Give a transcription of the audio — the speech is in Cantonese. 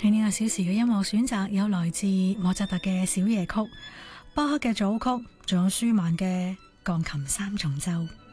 呢個小時嘅音樂選擇有來自莫扎特嘅小夜曲、巴赫嘅組曲，仲有舒曼嘅鋼琴三重奏。